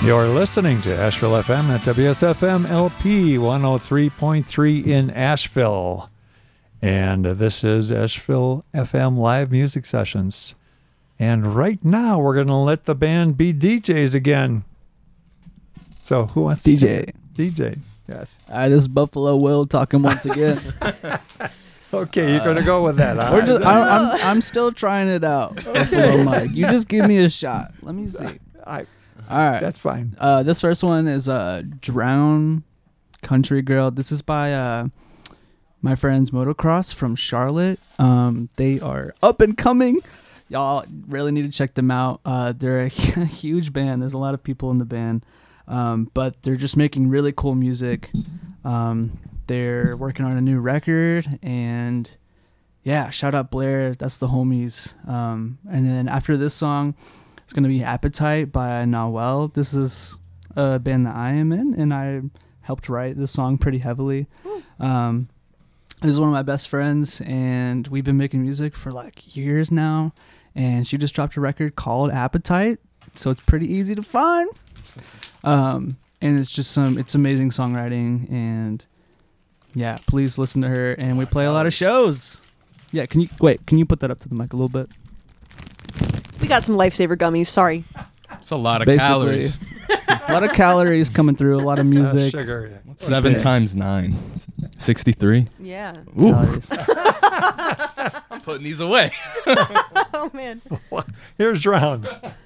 You're listening to Asheville FM at WSFM LP 103.3 in Asheville. And this is Asheville FM Live Music Sessions. And right now, we're going to let the band be DJs again. So, who wants to DJ? DJ, yes. This is Buffalo Will talking once again. Okay, you're going to go with that. Huh? I'm still trying it out. Buffalo Mike. You just give me a shot. Let me see. All right. That's fine. This first one is Drown Country Girl. This is by my friends Motocross from Charlotte. They are up and coming. Y'all really need to check them out. They're a huge band. There's a lot of people in the band. But they're just making really cool music. They're working on a new record. And yeah, shout out Blair. That's the homies. And then after this song, it's going to be Appetite by Nawel. This is a band that I am in, and I helped write this song pretty heavily. This is one of my best friends, and we've been making music for like years now, and she just dropped a record called Appetite, so it's pretty easy to find. And it's just it's amazing songwriting, and yeah, please listen to her, and we play a lot of shows. Yeah, can you put that up to the mic a little bit? We got some Lifesaver gummies. Sorry. It's a lot of calories. A lot of calories coming through. A lot of music. Sugar. 7 times 9. 63. Yeah. Calories. I'm putting these away. Oh, man. Here's Drown.